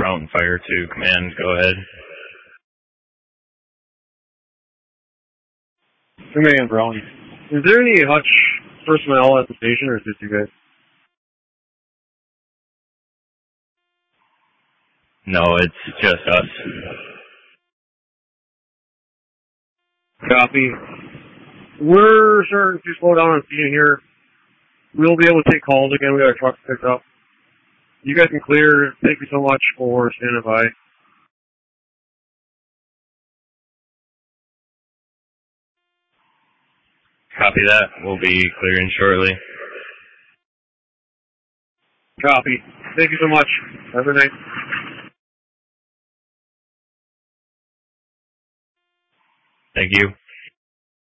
Brown Fire 2 Command, go ahead. Command Brown. Is there any Hutch personnel at the station, or is it you guys? No, it's just us. Copy. We're starting to slow down on scene here. We'll be able to take calls again. We got our trucks picked up. You guys can clear. Thank you so much for standing by. Copy that. We'll be clearing shortly. Copy. Thank you so much. Have a good night. Thank you.